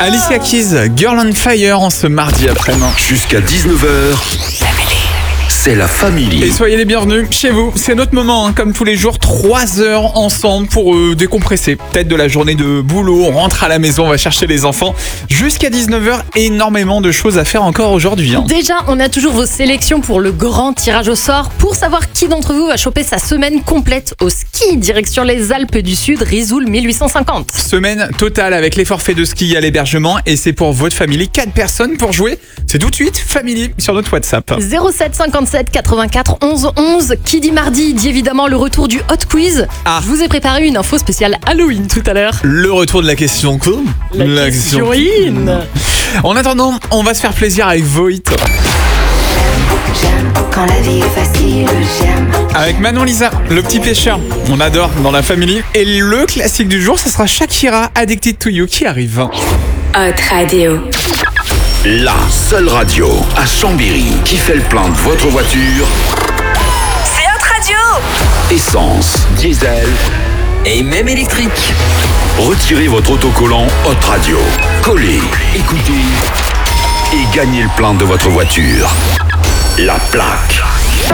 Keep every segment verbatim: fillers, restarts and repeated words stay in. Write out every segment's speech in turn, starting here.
Alicia Keys, Girl on Fire en ce mardi après-midi. Jusqu'à dix-neuf heures, c'est la famille. Et soyez les bienvenus chez vous. C'est notre moment, hein, comme tous les jours, trois heures ensemble pour euh, décompresser. Peut-être de la journée de boulot, on rentre à la maison, on va chercher les enfants. Jusqu'à dix-neuf heures, énormément de choses à faire encore aujourd'hui. Hein. Déjà, on a toujours vos sélections pour le grand tirage au sort. Pour savoir qui d'entre vous va choper sa semaine complète au ski, direction les Alpes du Sud, Risoul mille huit cent cinquante. Semaine totale avec les forfaits de ski à l'hébergement et c'est pour votre famille. quatre personnes pour jouer. C'est tout de suite Family sur notre WhatsApp. zéro sept cinquante-sept quatre-vingt-quatre onze onze. Qui dit mardi dit évidemment le retour du Hot Quiz. Ah. Je vous ai préparé une info spéciale Halloween tout à l'heure. Le retour de la question quoi La, la question in. En attendant, on va se faire plaisir avec Voit. J'aime quand la vie est facile, j'aime. Avec Manon Lisa, le petit pêcheur. On adore dans la famille. Et le classique du jour, ce sera Shakira, Addicted to You, qui arrive. Hot Radio. La seule radio à Chambéry qui fait le plein de votre voiture. C'est Hot Radio. Essence, diesel et même électrique. Retirez votre autocollant Hot Radio. Collez, écoutez et gagnez le plein de votre voiture. La plaque.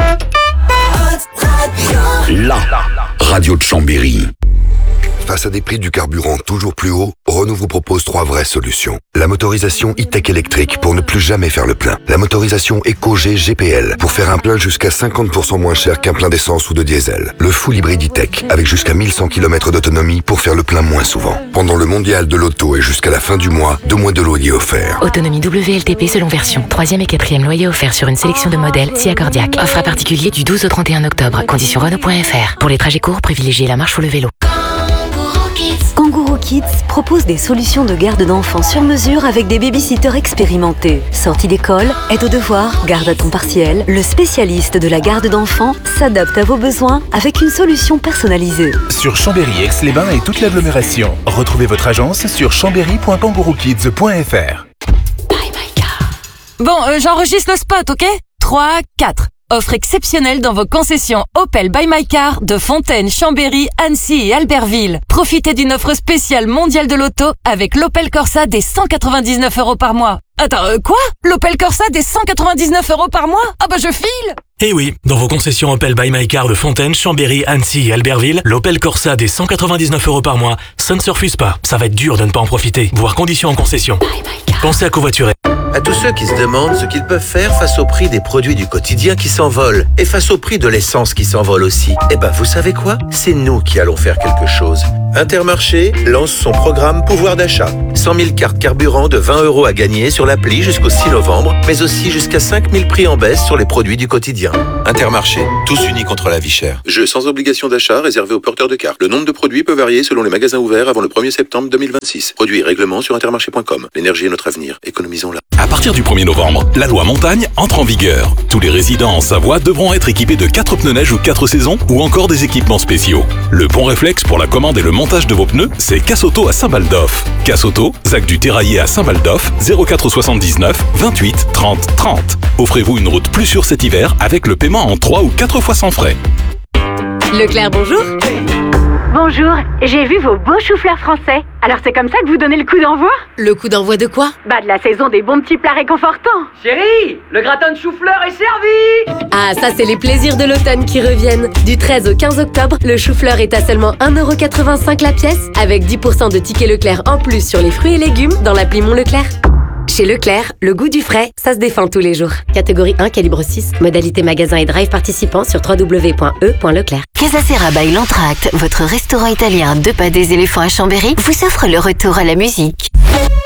La radio de Chambéry. Face à des prix du carburant toujours plus hauts, Renault vous propose trois vraies solutions. La motorisation e-tech électrique pour ne plus jamais faire le plein. La motorisation EcoG G P L pour faire un plein jusqu'à cinquante pour cent moins cher qu'un plein d'essence ou de diesel. Le full hybride e-tech avec jusqu'à mille cent kilomètres d'autonomie pour faire le plein moins souvent. Pendant le mondial de l'auto et jusqu'à la fin du mois, deux mois de loyer offert. Autonomie W L T P selon version. Troisième et quatrième loyer offert sur une sélection de modèles si accordiaque. Offre à particulier du douze au trente et un octobre. Conditions Renault point F R. Pour les trajets courts, privilégiez la marche ou le vélo. Kangourou Kids propose des solutions de garde d'enfants sur mesure avec des babysitters expérimentés. Sortie d'école, aide aux devoirs, garde à temps partiel, le spécialiste de la garde d'enfants s'adapte à vos besoins avec une solution personnalisée. Sur Chambéry, Aix-les-Bains et toute l'agglomération. Retrouvez votre agence sur chambéry point kangourou kids point F R. Bon, euh, j'enregistre le spot, ok ? trois, quatre. Offre exceptionnelle dans vos concessions Opel by My Car de Fontaine, Chambéry, Annecy et Albertville. Profitez d'une offre spéciale mondiale de l'auto avec l'Opel Corsa des cent quatre-vingt-dix-neuf euros par mois. Attends, euh, quoi ? L'Opel Corsa des cent quatre-vingt-dix-neuf euros par mois ? Ah bah je file ! Eh oui, dans vos concessions Opel by My Car de Fontaine, Chambéry, Annecy et Albertville, l'Opel Corsa des cent quatre-vingt-dix-neuf euros par mois, ça ne se refuse pas. Ça va être dur de ne pas en profiter. Voir conditions en concession. Pensez à covoiturer. À tous ceux qui se demandent ce qu'ils peuvent faire face au prix des produits du quotidien qui s'envolent et face au prix de l'essence qui s'envole aussi, eh ben vous savez quoi ? C'est nous qui allons faire quelque chose. Intermarché lance son programme pouvoir d'achat. cent mille cartes carburant de vingt euros à gagner sur l'appli jusqu'au six novembre, mais aussi jusqu'à cinq mille prix en baisse sur les produits du quotidien. Intermarché, tous unis contre la vie chère. Jeu sans obligation d'achat réservé aux porteurs de cartes. Le nombre de produits peut varier selon les magasins ouverts avant le premier septembre deux mille vingt-six. Produits et règlements sur intermarché point com. L'énergie est notre avenir. Économisons-la. À partir du premier novembre, la loi montagne entre en vigueur. Tous les résidents en Savoie devront être équipés de quatre pneus neige ou quatre saisons ou encore des équipements spéciaux. Le bon réflexe pour la commande et le montage de vos pneus, c'est Cassauto à Saint-Baldoff. Cassauto, Zac du Terraillé à Saint-Baldoff, zéro quatre soixante-dix-neuf vingt-huit trente trente. Offrez-vous une route plus sûre cet hiver avec le paiement en trois ou quatre fois sans frais. Leclerc, bonjour. Bonjour, j'ai vu vos beaux choux-fleurs français. Alors c'est comme ça que vous donnez le coup d'envoi ? Le coup d'envoi de quoi ? Bah de la saison des bons petits plats réconfortants. Chérie, le gratin de chou-fleur est servi. Ah, ça c'est les plaisirs de l'automne qui reviennent. Du treize au quinze octobre, le chou-fleur est à seulement un euro quatre-vingt-cinq la pièce, avec dix pour cent de tickets Leclerc en plus sur les fruits et légumes dans l'appli Mon Leclerc. Chez Leclerc, le goût du frais, ça se défend tous les jours. Catégorie un, calibre six. Modalité magasin et drive participant sur w w w point e point leclerc. Casa Serra by l'Entracte, votre restaurant italien deux pas des éléphants à Chambéry, vous offre le retour à la musique.